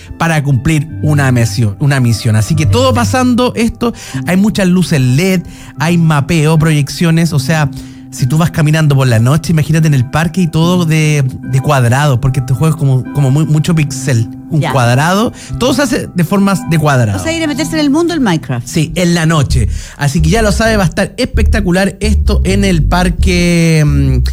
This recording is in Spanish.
para cumplir una misión. Así que todo pasando esto, hay muchas luces LED, hay mapeo, proyecciones, o sea, si tú vas caminando por la noche, imagínate en el parque y todo de cuadrados, porque este juego es como mucho pixel, un cuadrado, todo se hace de formas de cuadrado. O sea, ir a meterse en el mundo del Minecraft. Sí, en la noche. Así que ya lo sabe, va a estar espectacular esto en el parque